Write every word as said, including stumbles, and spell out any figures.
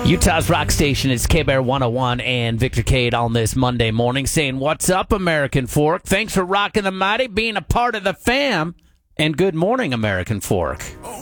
Utah's rock station is K-Bear one oh one and Victor Cade on this Monday morning saying, "What's up, American Fork? Thanks for rocking the mighty, being a part of the fam, and good morning, American Fork."